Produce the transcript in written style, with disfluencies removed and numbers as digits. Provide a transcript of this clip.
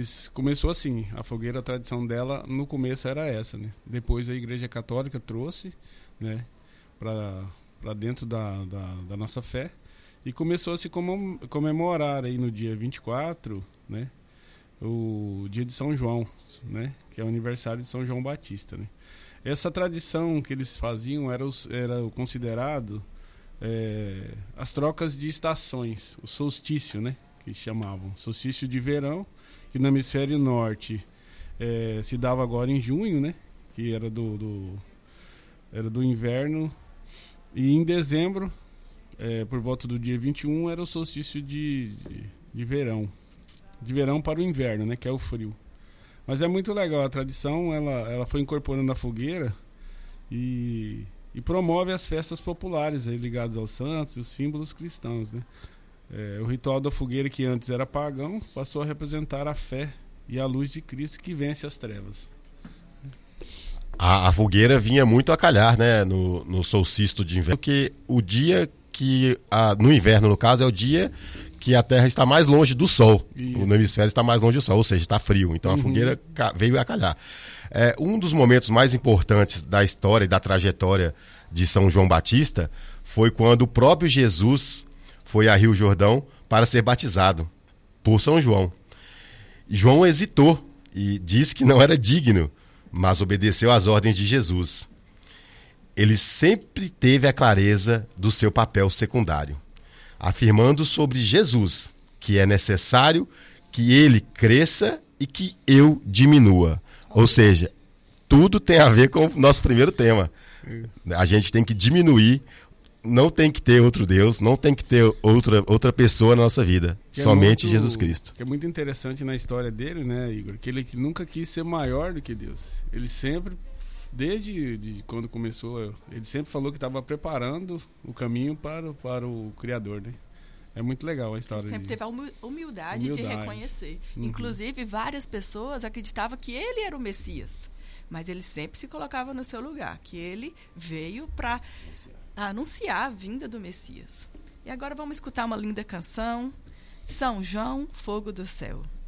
Eles começou assim, a fogueira, a tradição dela no começo era essa, né? Depois a Igreja Católica trouxe, né, para dentro da nossa fé, e começou a se comemorar aí no dia 24, né, o dia de São João, né, que é o aniversário de São João Batista, né? Essa tradição que eles faziam era considerado as trocas de estações, o solstício, né, que chamavam solstício de verão, que no hemisfério norte se dava agora em junho, né, que era do inverno, e em dezembro, por volta do dia 21, era o solstício de verão para o inverno, né, que é o frio. Mas é muito legal, a tradição ela foi incorporando a fogueira e promove as festas populares aí, ligadas aos santos e os símbolos cristãos, né? O ritual da fogueira, que antes era pagão, passou a representar a fé e a luz de Cristo que vence as trevas. A fogueira vinha muito a calhar, né, no solstício de inverno, porque o dia que, no inverno no caso, é o dia que a Terra está mais longe do Sol. Isso. No hemisfério está mais longe do Sol, ou seja, está frio. Então a fogueira veio a calhar. Um dos momentos mais importantes da história e da trajetória de São João Batista foi quando o próprio Jesus foi a Rio Jordão para ser batizado por São João. João hesitou e disse que não era digno, mas obedeceu às ordens de Jesus. Ele sempre teve a clareza do seu papel secundário, afirmando sobre Jesus que é necessário que ele cresça e que eu diminua. Ou seja, tudo tem a ver com o nosso primeiro tema. A gente tem que diminuir, não tem que ter outro Deus, não tem que ter outra pessoa na nossa vida, somente Jesus Cristo. Que é muito interessante na história dele, né, Igor? Que ele nunca quis ser maior do que Deus. Ele sempre, desde quando começou, ele sempre falou que estava preparando o caminho para o Criador, né? É muito legal a história. Ele sempre teve a humildade de reconhecer. Inclusive, várias pessoas acreditavam que ele era o Messias. Mas ele sempre se colocava no seu lugar, que ele veio para anunciar a vinda do Messias. E agora vamos escutar uma linda canção, São João, Fogo do Céu.